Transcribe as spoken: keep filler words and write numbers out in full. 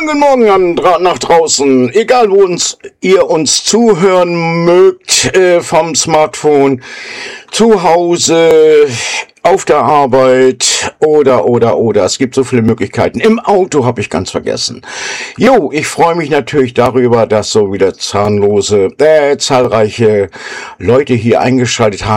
Schönen guten Morgen an, dra nach draußen, egal wo uns, ihr uns zuhören mögt, äh, vom Smartphone, zu Hause, auf der Arbeit oder, oder, oder. Es gibt so viele Möglichkeiten. Im Auto habe ich ganz vergessen. Jo, ich freue mich natürlich darüber, dass so wieder zahnlose, äh, zahlreiche Leute hier eingeschaltet haben.